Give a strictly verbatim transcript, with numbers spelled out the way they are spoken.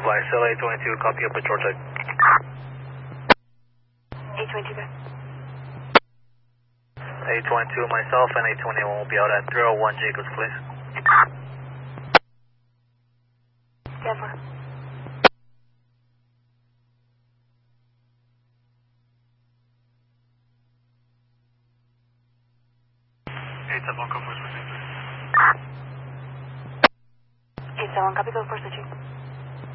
advise, L A twenty-two, copy up at Georgia. A twenty-two, go. A twenty-two, myself and A twenty-one will be out at three oh one Jacobs, please. ten four. eight seven one, go for switching, please. eight seven one, copy, go for switching.